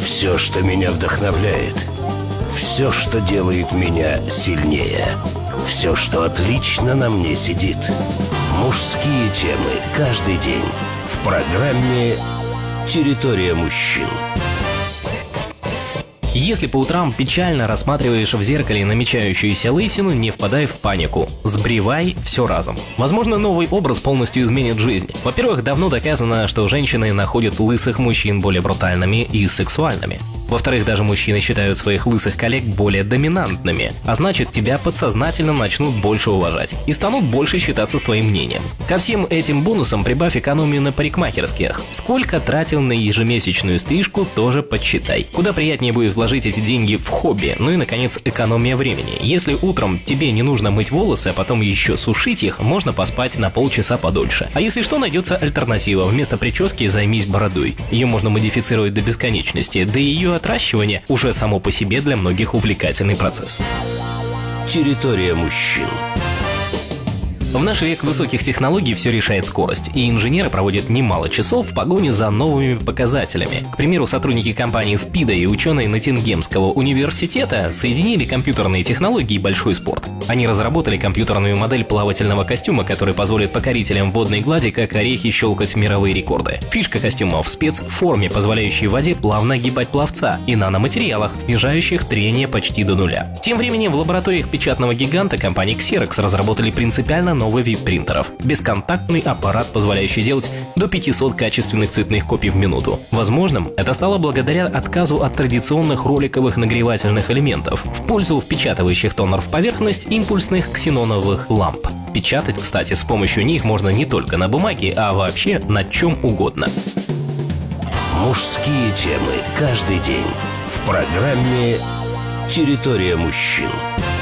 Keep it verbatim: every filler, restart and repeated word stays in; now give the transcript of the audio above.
Все, что меня вдохновляет. Все, что делает меня сильнее. Все, что отлично на мне сидит. Мужские темы каждый день в программе «Территория мужчин». Если по утрам печально рассматриваешь в зеркале намечающуюся лысину, не впадай в панику. Сбривай все разом. Возможно, новый образ полностью изменит жизнь. Во-первых, давно доказано, что женщины находят лысых мужчин более брутальными и сексуальными. Во-вторых, даже мужчины считают своих лысых коллег более доминантными, а значит, тебя подсознательно начнут больше уважать и станут больше считаться с твоим мнением. Ко всем этим бонусам прибавь экономию на парикмахерских. Сколько тратил на ежемесячную стрижку, тоже подсчитай. Куда приятнее будет вложить эти деньги в хобби. Ну и, наконец, экономия времени. Если утром тебе не нужно мыть волосы, а потом еще сушить их, можно поспать на полчаса подольше. А если что, найдется альтернатива. Вместо прически займись бородой. Ее можно модифицировать до бесконечности, да и ее отращивание уже само по себе для многих увлекательный процесс. Территория мужчин. В наш век высоких технологий все решает скорость, и инженеры проводят немало часов в погоне за новыми показателями. К примеру, сотрудники компании Спида и ученые Ноттингемского университета соединили компьютерные технологии и большой спорт. Они разработали компьютерную модель плавательного костюма, который позволит покорителям водной глади как орехи щелкать мировые рекорды. Фишка костюма в спецформе, позволяющей воде плавно огибать пловца, и наноматериалах, снижающих трение почти до нуля. Тем временем в лабораториях печатного гиганта компании Xerox разработали принципиально новый вид принтеров. Бесконтактный аппарат, позволяющий делать до пятисот качественных цветных копий в минуту. Возможным это стало благодаря отказу от традиционных роликовых нагревательных элементов в пользу впечатывающих тонер в поверхность импульсных ксеноновых ламп. Печатать, кстати, с помощью них можно не только на бумаге, а вообще на чем угодно. Мужские темы каждый день в программе «Территория мужчин».